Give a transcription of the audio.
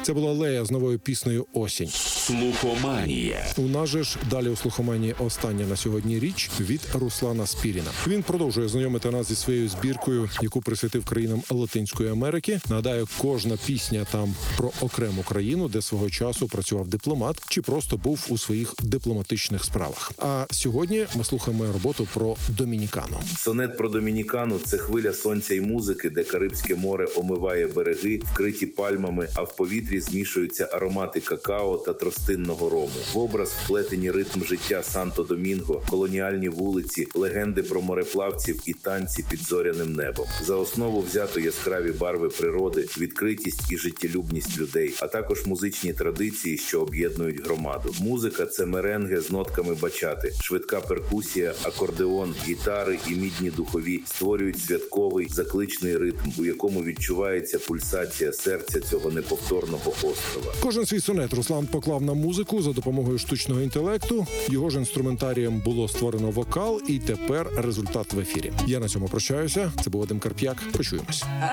Це була Лея з новою піснею «Осінь». Слухоманія. У нас же ж далі у слухоманії остання на сьогодні річ від Руслана Спіріна. Він продовжує знайомити нас зі своєю збіркою, яку присвятив країнам Латинської Америки. Нагадаю, кожна пісня там про окрему країну, де свого часу працював дипломат чи просто був у своїх дипломатичних справах. А сьогодні ми слухаємо роботу про Домінікану. Сонет про Домінікану – це хвиля сонця і музики, де Карибське море омиває береги, вкриті пальмами, а в повітрі змішуються аромати какао та тростинного рому. В образ вплетені ритм життя Санто-Домінго, колоніальні вулиці, легенди про мореплавців і танці під зоряним небом. За основу взято яскраві барви природи, відкритість і життєлюбність людей, а також музичні традиції, що об'єднують громаду. Музика – це меренге з нотками бачати, швидка перкусія, акордеон, гітари і мідні духові створюють святковий, закличний ритм, у якому відчувається пульсація серця цього неповторного острова. Кожен свій сонет Руслан поклав на музику за допомогою штучного інтелекту. Його ж інструментарієм було створено вокал, і тепер результат в ефірі. Я на цьому прощаюся. Це був Вадим Карп'як. Почуємось.